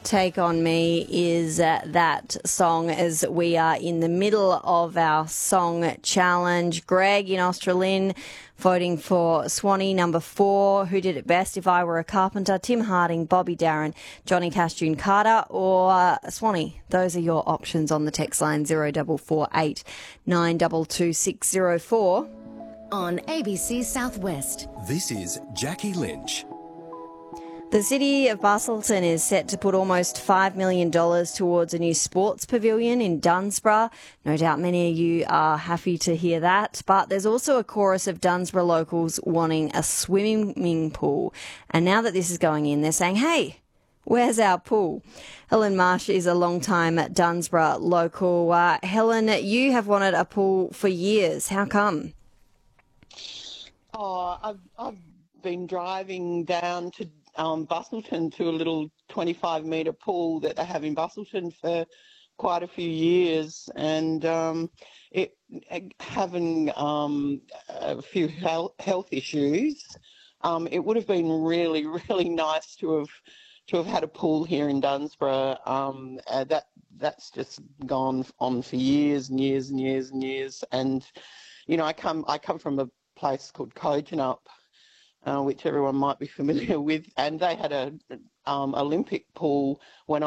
Take On Me is that song as we are in the middle of our song challenge. Greg in Australind voting for Swanee number 4. Who did it best? If I Were a Carpenter, Tim Harding, Bobby Darin, Johnny Cash, June Carter or Swanee. Those are your options on the text line 0448 922 604. On ABC Southwest. This is Jackie Lynch. The city of Busselton is set to put almost $5 million towards a new sports pavilion in Dunsborough. No doubt many of you are happy to hear that. But there's also a chorus of Dunsborough locals wanting a swimming pool. And now that this is going in, they're saying, hey, where's our pool? Helen Marsh is a long-time Dunsborough local. Helen, you have wanted a pool for years. How come? Oh, I've been driving down to Busselton to a little 25-metre pool that they have in Busselton for quite a few years, and having a few health issues, it would have been really, really nice to have had a pool here in Dunsborough. That's just gone on for years and years and years and years, and you know, I come from a place called Kojonup, which everyone might be familiar with, and they had a Olympic pool when